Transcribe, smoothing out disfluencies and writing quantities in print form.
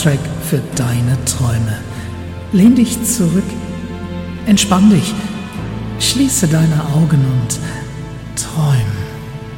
Soundtrack für deine Träume. Lehn dich zurück, entspann dich, schließe deine Augen und träum.